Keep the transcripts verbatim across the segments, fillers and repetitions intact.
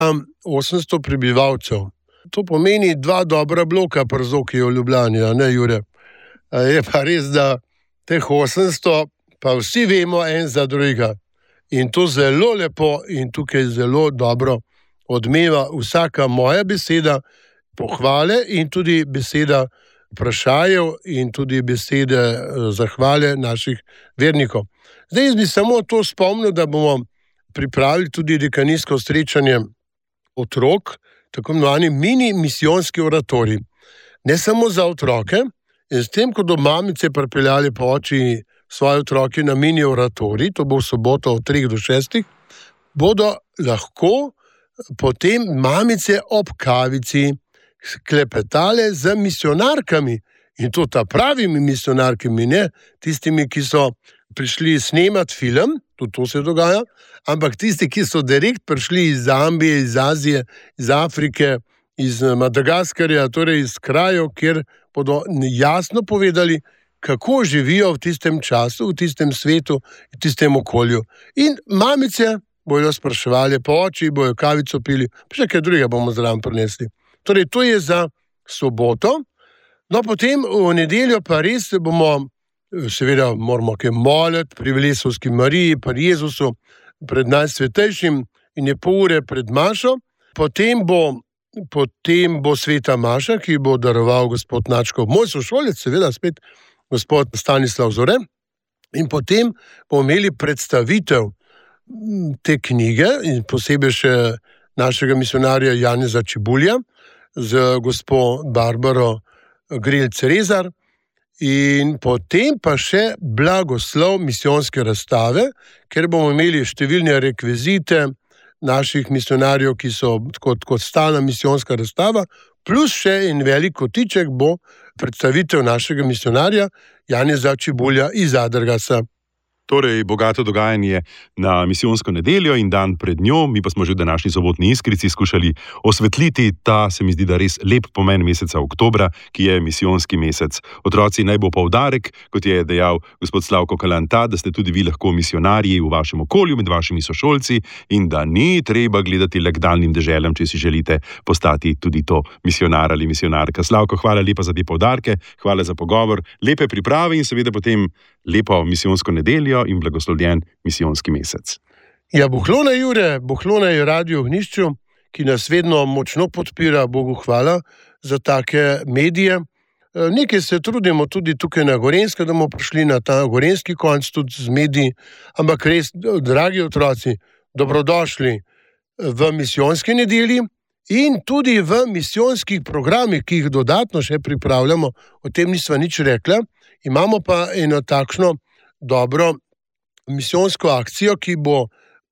osemsto prebivalcev. To pomeni dva dobra bloka pri Zoki v Ljubljani, a ne, Jure? Je pa res, da teh osemsto, pa vsi vemo en za drugega. In to zelo lepo in tukaj zelo dobro odmeva vsaka moja beseda pohvale in tudi beseda vprašajev in tudi besede zahvale naših vernikov. Zdaj jaz bi samo to spomnil, da bomo pripravili tudi dekanijsko srečanje otrok, tako imenovani mini misijonski oratorij. Ne samo za otroke, in s tem, ko do mamice pripeljali po oči svoje otroke na mini oratorij, to bo v soboto od treh do šestih, bodo lahko potem mamice ob kavici klepetale z misionarkami. In to ta pravimi misionarkami, ne tistimi, ki so prišli snemati film, tudi to se dogaja, ampak tisti, ki so direkt prišli iz Zambije, iz Azije, iz Afrike, iz Madagaskarja, torej iz krajev, kjer bodo jasno povedali, kako živijo v tistem času, v tistem svetu, v tistem okolju. In mamice bojo spraševali po oči, bojo kavico pili, pa še kaj drugega bomo zraven prinesli. Torej, to je za soboto. No, potem v nedeljo pa res bomo, seveda moramo kaj moliti pri Velesovski Mariji, pri Jezusu, pred najsvetejšim in je pol ure pred mašo. Potem bo, potem bo sveta maša, ki bo daroval gospod Načkov, moj sošolec, seveda spet gospod Stanislav Zore. In potem bomo imeli predstavitev te knjige in posebej še našega misionarja Janeza Čebulja z gospo Barbaro Gril-Cerezar. In potem pa še blagoslov misijonske razstave, ker bomo imeli številne rekvizite naših misionarjev, ki so kot, kot stalna misijonska razstava, plus še en velik kotiček bo predstavitev našega misionarja Janeza Čebulja iz Adragasa. Torej, bogato dogajanje na misijonsko nedeljo in dan pred njo, mi pa smo že v današnji sobotni iskrici skušali osvetliti ta, se mi zdi, da res lep pomen meseca oktobra, ki je misijonski mesec. Otroci, naj bo poudarek, kot je dejal gospod Slavko Kalanta, da ste tudi vi lahko misionarji v vašem okolju, med vašimi sošolci in da ni treba gledati le k daljnim deželam, če si želite postati tudi to misionar ali misionarka. Slavko, hvala lepa za te poudarke, hvala za pogovor, lepe priprave in seveda potem lepo misijonsko nedeljo in blagoslovljen misijonski mesec. Ja, Bohlona Jure, Bohlona je Radio Ognjišču, ki nas vedno močno podpira, Bogu hvala za take medije. Nekaj se trudimo tudi tukaj na Gorenjskem, da bomo prišli na ta gorenjski konc tudi z mediji, ampak res, dragi otroci, dobrodošli v misijonski nedelji in tudi v misijonskih programih, ki jih dodatno še pripravljamo, o tem nisva nič rekla. Imamo pa eno takšno dobro misijonsko akcijo, ki bo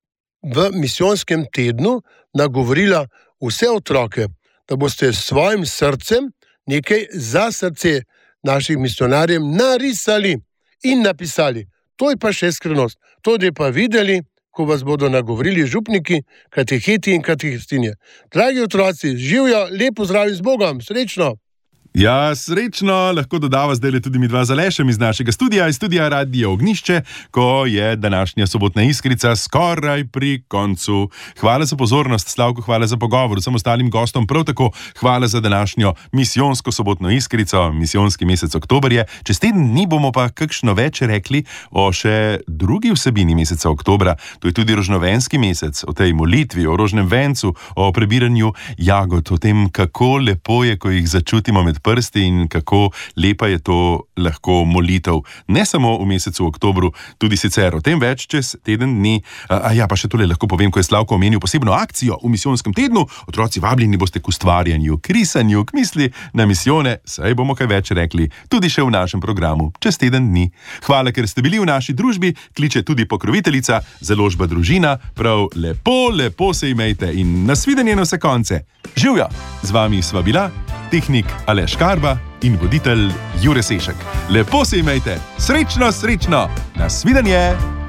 v misijonskem tednu nagovorila vse otroke, da boste s svojim srcem nekaj za srce naših misionarjev narisali in napisali. To je pa še skrivnost. To je pa videli, ko vas bodo nagovorili župniki, kateheti in katehestinje. Dragi otroci, živijo, lepo zdravi z Bogom, srečno! Ja, srečno, lahko dodava zdaj tudi mi dva z Alešem iz našega studija, iz studija Radio Ognjišče, ko je današnja sobotna iskrica skoraj pri koncu. Hvala za pozornost, Slavko, hvala za pogovor, vsem ostalim gostom prav tako hvala za današnjo misijonsko sobotno iskrico, misijonski mesec oktober je. Čez teden dni bomo pa kakšno več rekli o še drugi vsebini meseca oktobra, to je tudi rožnovenski mesec, o tej molitvi, o rožnem vencu, o prebiranju jagod, o tem, kako lepo je, ko jih začutimo med prsti in kako lepa je to lahko molitev. Ne samo v mesecu oktobru, tudi sicer. O tem več čez teden dni. A, a ja, pa še tole lahko povem, ko je Slavko omenil posebno akcijo v misijonskem tednu. Otroci, vabljeni boste k ustvarjanju, k risanju, k misli na misijone. Saj bomo kaj več rekli, tudi še v našem programu čez teden dni. Hvala, ker ste bili v naši družbi, kliče tudi pokroviteljica, založba Družina. Prav lepo, lepo se imejte in nasvidenje na vse konce. Živjo! Z vami sva bila tehnik Aleš Karba in voditelj Jure Sešek. Lepo se imejte, srečno, srečno, nasvidenje!